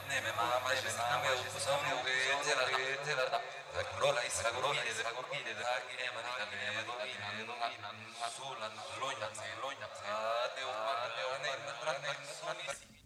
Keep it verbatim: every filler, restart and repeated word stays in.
Ne me ma ma je na me u sa me u ge te la ge te la la corola is la corola is la corola de la que ne ma ni ne do ni ne do ni su la lo ya se lo ya se a de o ma de o ne ma tra ne so ni